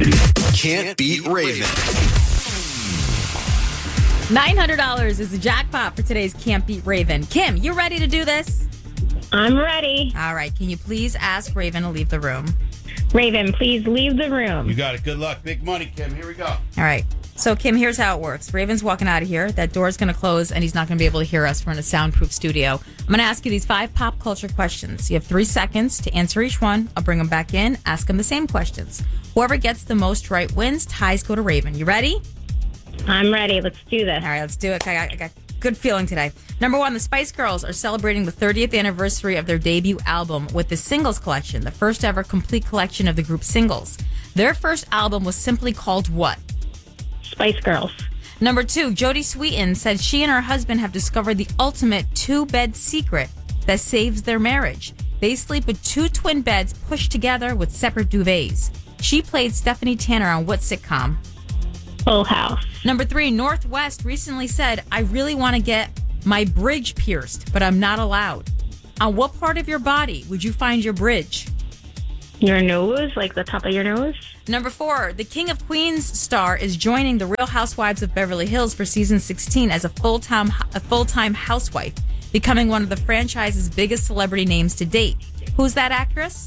Can't beat Raven. $900 is the jackpot for today's Can't Beat Raven. Kim, you ready to do this? I'm ready. All right. Can you please ask Raven to leave the room? Raven, please leave the room. You got it. Good luck. Big money, Kim. Here we go. All right. So, Kim, here's how it works. Raven's walking out of here. That door's going to close, and he's not going to be able to hear us. We're in a soundproof studio. I'm going to ask you these 5 pop culture questions. You have 3 seconds to answer each one. I'll bring them back in, ask them the same questions. Whoever gets the most right wins. Ties go to Raven. You ready? I'm ready. Let's do this. All right, let's do it. I got good feeling today. Number 1, the Spice Girls are celebrating the 30th anniversary of their debut album with the Singles Collection, the first ever complete collection of the group's singles. Their first album was simply called what? Spice Girls. Number 2, Jodie Sweetin said she and her husband have discovered the ultimate 2-bed secret that saves their marriage. They sleep with 2 twin beds pushed together with separate duvets. She played Stephanie Tanner on what sitcom? Full House. Number 3, Northwest recently said, I really want to get my bridge pierced, but I'm not allowed. On what part of your body would you find your bridge? Your nose, like the top of your nose. Number 4, the King of Queens star is joining the Real Housewives of Beverly Hills for season 16 as a full-time housewife, becoming one of the franchise's biggest celebrity names to date. Who's that actress?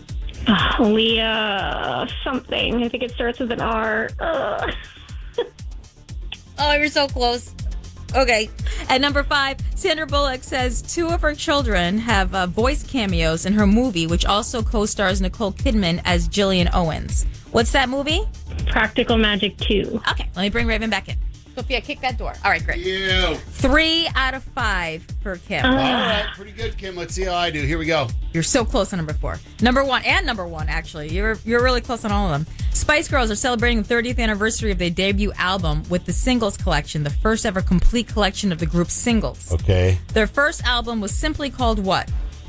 Leah something. I think it starts with an R. Oh, you're so close. Okay. At number 5, Sandra Bullock says 2 of her children have voice cameos in her movie, which also co-stars Nicole Kidman as Jillian Owens. What's that movie? Practical Magic 2. Okay, let me bring Raven back in. Sophia, kick that door. All right, great. You. 3 out of 5 for Kim. All right. Pretty good, Kim. Let's see how I do. Here we go. You're so close on number 4. Number 1, actually. You're really close on all of them. Spice Girls are celebrating the 30th anniversary of their debut album with the Singles Collection, the first ever complete collection of the group's singles. Okay. Their first album was simply called what?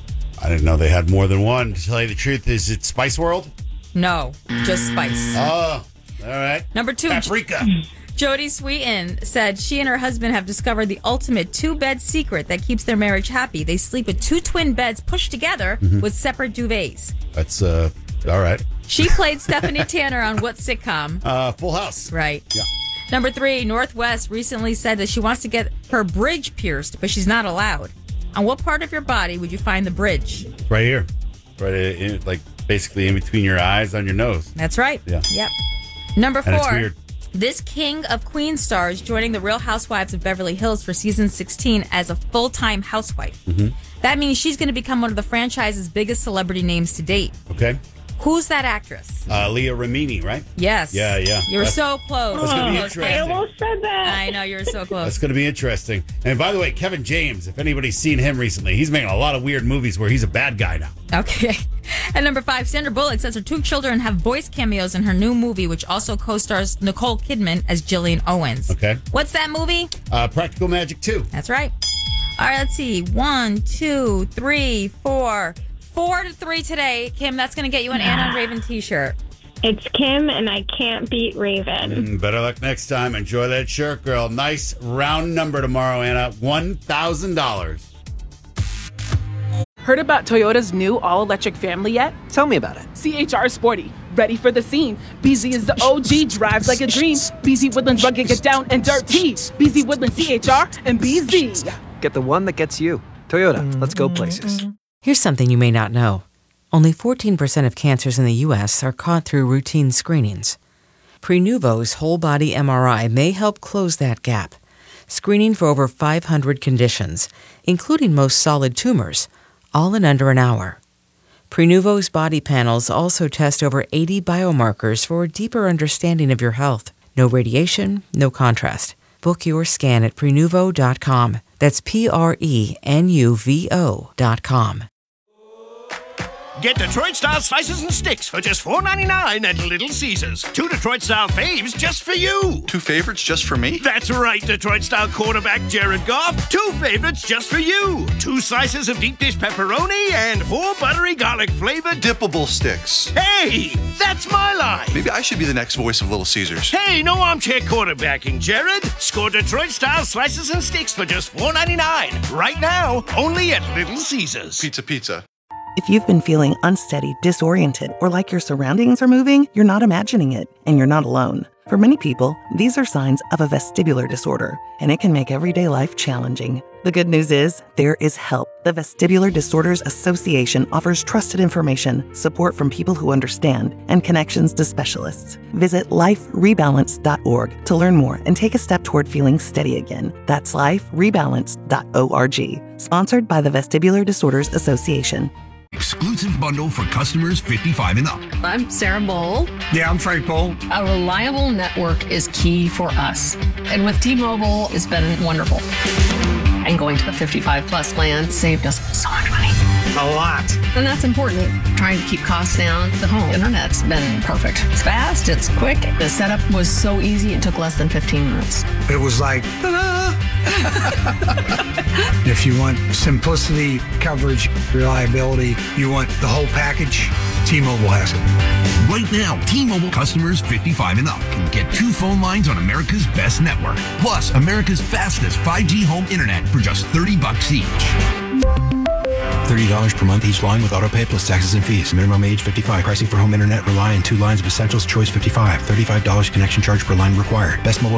I didn't know they had more than one. To tell you the truth, is it Spice World? No, just Spice. Oh, all right. Number 2, Paprika. Jodie Sweetin said she and her husband have discovered the ultimate 2-bed secret that keeps their marriage happy. They sleep with 2 twin beds pushed together with separate duvets. That's, all right. She played Stephanie Tanner on what sitcom? Full House. Right. Yeah. Number 3, Northwest recently said that she wants to get her bridge pierced, but she's not allowed. On what part of your body would you find the bridge? Right here. Right in, like, basically in between your eyes on your nose. That's right. Yeah. Yep. Number 4. And it's weird. This King of Queens star is joining the Real Housewives of Beverly Hills for season 16 as a full-time housewife. Mm-hmm. That means she's going to become one of the franchise's biggest celebrity names to date. Okay. Who's that actress? Leah Remini, right? Yes. Yeah. You were so close. That's going to be I interesting. almost said that. I know, you were so close. That's going to be interesting. And by the way, Kevin James, if anybody's seen him recently, he's making a lot of weird movies where he's a bad guy now. Okay. At number 5, Sandra Bullock says her 2 children have voice cameos in her new movie, which also co-stars Nicole Kidman as Jillian Owens. Okay. What's that movie? Practical Magic 2. That's right. All right, let's see. 1, 2, 3, 4. 4-3 today. Kim, that's going to get you an Anna and Raven t-shirt. It's Kim, and I can't beat Raven. Better luck next time. Enjoy that shirt, girl. Nice round number tomorrow, Anna. $1,000. Heard about Toyota's new all-electric family yet? Tell me about it. CHR Sporty. Ready for the scene. BZ is the OG, drives like a dream. BZ Woodlands rugged, get down and dirty. BZ Woodlands CHR and BZ. Get the one that gets you. Toyota, let's go places. Here's something you may not know. Only 14% of cancers in the U.S. are caught through routine screenings. Prenuvo's whole-body MRI may help close that gap, screening for over 500 conditions, including most solid tumors, all in under an hour. Prenuvo's body panels also test over 80 biomarkers for a deeper understanding of your health. No radiation, no contrast. Book your scan at Prenuvo.com. That's Prenuvo.com. Get Detroit-style slices and sticks for just $4.99 at Little Caesars. 2 Detroit-style faves just for you. 2 favorites just for me? That's right, Detroit-style quarterback Jared Goff. 2 favorites just for you. 2 slices of deep dish pepperoni and 4 buttery garlic-flavored dippable sticks. Hey, that's my line. Maybe I should be the next voice of Little Caesars. Hey, no armchair quarterbacking, Jared. Score Detroit-style slices and sticks for just $4.99. Right now, only at Little Caesars. Pizza. If you've been feeling unsteady, disoriented, or like your surroundings are moving, you're not imagining it, and you're not alone. For many people, these are signs of a vestibular disorder, and it can make everyday life challenging. The good news is, there is help. The Vestibular Disorders Association offers trusted information, support from people who understand, and connections to specialists. Visit liferebalance.org to learn more and take a step toward feeling steady again. That's liferebalance.org. Sponsored by the Vestibular Disorders Association. Exclusive bundle for customers 55 and up. I'm Sarah Bowl. Yeah, I'm Frank Bowl. A reliable network is key for us. And with T-Mobile, it's been wonderful. And going to the 55 plus plan saved us so much money. A lot. And that's important. Trying to keep costs down. The home internet's been perfect. It's fast, it's quick. The setup was so easy, it took less than 15 minutes. It was like, ta-da! If you want simplicity, coverage, reliability, you want the whole package, T-Mobile has it. Right now, T-Mobile customers 55 and up can get 2 phone lines on America's best network, plus America's fastest 5G home internet for just $30 each. $30 per month each line with autopay plus taxes and fees. Minimum age 55. Pricing for home internet rely on 2 lines of essentials. Choice 55. $35 connection charge per line required. Best mobile